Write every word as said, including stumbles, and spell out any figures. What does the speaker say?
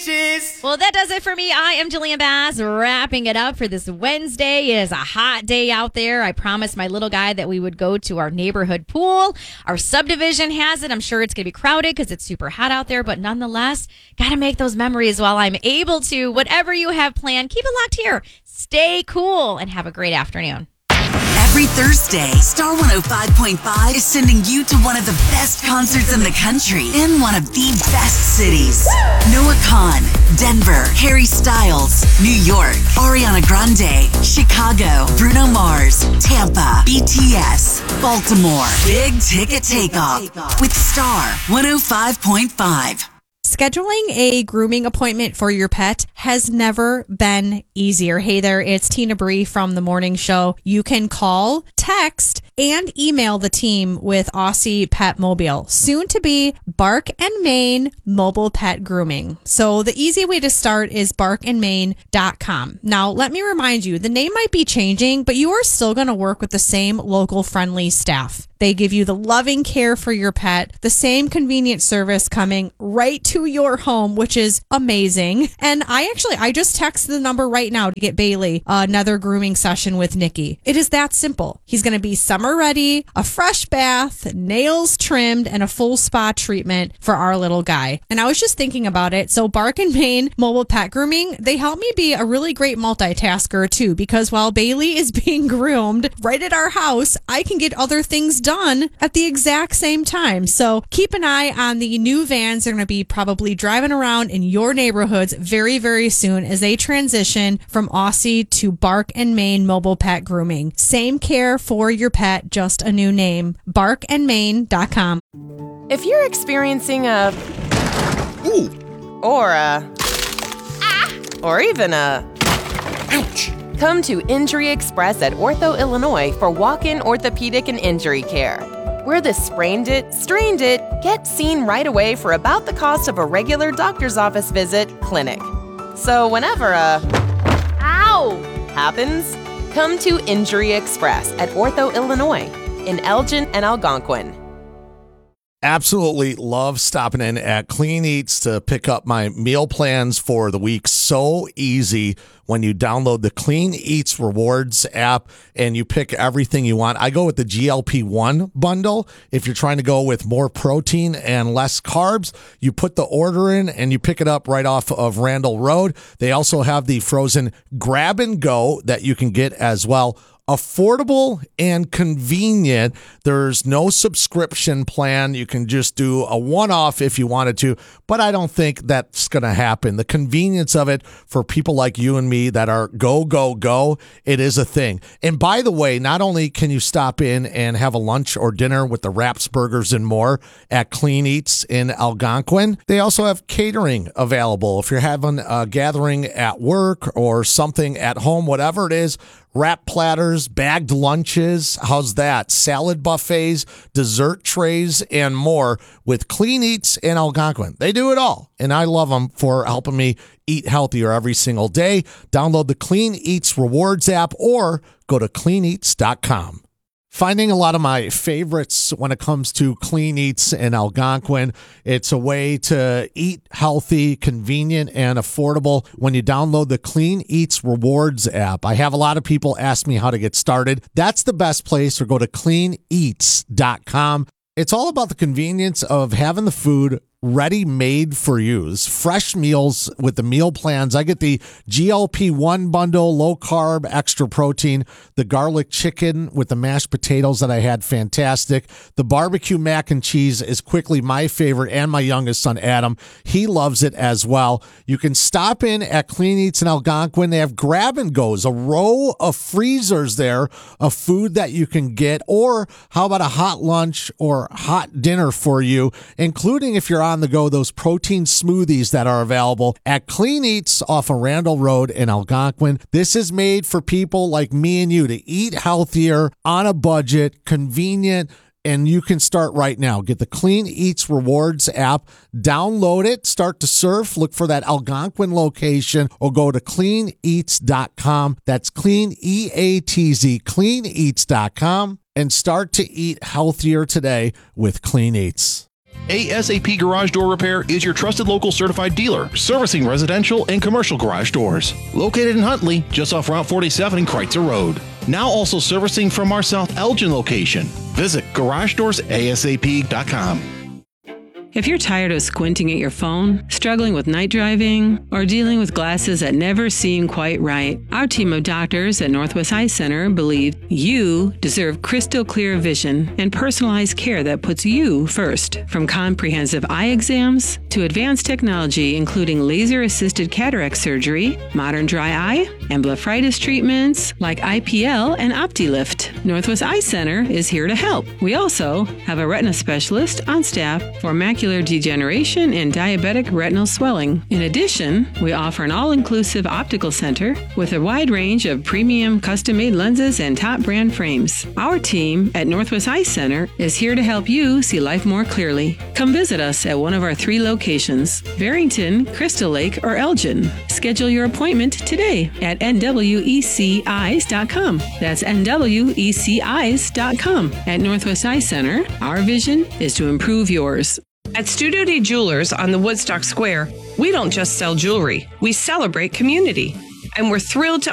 peaches. Well, that does it for me. I am Jillian Bass, wrapping it up for this Wednesday. It is a hot day out there. I promised my little guy that we would go to our neighborhood pool. Our subdivision has it. I'm sure it's going to be crowded because it's super hot out there, but nonetheless, got to make those memories while I'm able to. Whatever you have planned, keep it locked here. Stay cool and have a great afternoon. Every Thursday, Star one oh five point five is sending you to one of the best concerts in the country in one of the best cities. Noah Kahan, Denver, Harry Styles, New York, Ariana Grande, Chicago, Bruno Mars, Tampa, B T S, Baltimore. Big Ticket Takeoff with Star one oh five point five. Scheduling a grooming appointment for your pet has never been easier. Hey there, it's Tina Bree from The Morning Show. You can call, text, and email the team with Aussie Pet Mobile, soon to be Bark and Main Mobile Pet Grooming. So the easy way to start is bark and main dot com. Now, let me remind you, the name might be changing, but you are still going to work with the same local friendly staff. They give you the loving care for your pet, the same convenient service coming right to your home, which is amazing. And I actually, I just texted the number right now to get Bailey another grooming session with Nikki. It is that simple. He's going to be summer ready, a fresh bath, nails trimmed, and a full spa treatment for our little guy. And I was just thinking about it. So Bark and Main Mobile Pet Grooming, they help me be a really great multitasker too, because while Bailey is being groomed right at our house, I can get other things done at the exact same time. So keep an eye on the new vans. They're going to be probably driving around in your neighborhoods very, very soon as they transition from Aussie to Bark and Main Mobile Pet Grooming. Same care for your pet, just a new name. bark and main dot com. If you're experiencing a Ooh. or a ah, or even a Ouch. come to Injury Express at Ortho, Illinois for walk-in orthopedic and injury care. Where the sprained it, strained it, get seen right away for about the cost of a regular doctor's office visit, clinic. So whenever a ow happens, come to Injury Express at Ortho, Illinois in Elgin and Algonquin. Absolutely love stopping in at Clean Eats to pick up my meal plans for the week. So easy when you download the Clean Eats Rewards app and you pick everything you want. I go with the G L P one bundle. If you're trying to go with more protein and less carbs, you put the order in and you pick it up right off of Randall Road. They also have the frozen grab and go that you can get as well. Affordable and convenient. There's no subscription plan. You can just do a one-off if you wanted to, but I don't think that's going to happen. The convenience of it for people like you and me that are go, go, go, it is a thing. And by the way, not only can you stop in and have a lunch or dinner with the wraps, burgers, and more at Clean Eats in Algonquin, they also have catering available. If you're having a gathering at work or something at home, whatever it is, wrap platters, bagged lunches, how's that? Salad buffets, dessert trays, and more with Clean Eats in Algonquin. They do it all, and I love them for helping me eat healthier every single day. Download the Clean Eats Rewards app or go to clean eats dot com. Finding a lot of my favorites when it comes to Clean Eats in Algonquin. It's a way to eat healthy, convenient, and affordable when you download the Clean Eats Rewards app. I have a lot of people ask me how to get started. That's the best place, or go to clean eats dot com. It's all about the convenience of having the food ready-made for use. Fresh meals with the meal plans. I get the G L P one bundle, low carb, extra protein, the garlic chicken with the mashed potatoes that I had, fantastic. The barbecue mac and cheese is quickly my favorite, and my youngest son, Adam, he loves it as well. You can stop in at Clean Eats in Algonquin. They have grab and goes, a row of freezers there of food that you can get, or how about a hot lunch or hot dinner for you, including, if you're on the go, those protein smoothies that are available at Clean Eats off of Randall Road in Algonquin. This is made for people like me and you to eat healthier, on a budget, convenient, and you can start right now. Get the Clean Eats Rewards app, download it, start to surf, look for that Algonquin location, or go to clean eats dot com. That's clean, E A T Z, clean eats dot com, and start to eat healthier today with Clean Eats. ASAP Garage Door Repair is your trusted local certified dealer, servicing residential and commercial garage doors. Located in Huntley, just off Route forty-seven and Kreitzer Road. Now also servicing from our South Elgin location. Visit garage doors A S A P dot com. If you're tired of squinting at your phone, struggling with night driving, or dealing with glasses that never seem quite right, our team of doctors at Northwest Eye Center believe you deserve crystal clear vision and personalized care that puts you first. From comprehensive eye exams to advanced technology including laser-assisted cataract surgery, modern dry eye, and blepharitis treatments like I P L and OptiLift, Northwest Eye Center is here to help. We also have a retina specialist on staff for macular degeneration and diabetic retinal swelling. In addition, we offer an all-inclusive optical center with a wide range of premium custom-made lenses and top brand frames. Our team at Northwest Eye Center is here to help you see life more clearly. Come visit us at one of our three locations, Barrington, Crystal Lake, or Elgin. Schedule your appointment today at N W E C eyes dot com. That's N W E C eyes dot com. At Northwest Eye Center, our vision is to improve yours. At Studio D Jewelers on the Woodstock Square, we don't just sell jewelry, we celebrate community. And we're thrilled to